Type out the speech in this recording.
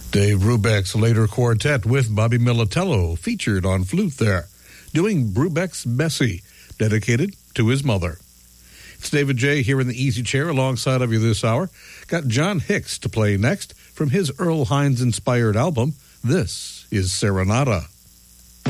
Dave Brubeck's later quartet with Bobby Militello featured on flute there, doing Brubeck's Bessie, dedicated to his mother. It's David J. here in the easy chair alongside of you this hour. Got John Hicks to play next from his Earl Hines-inspired album. This is Serenata.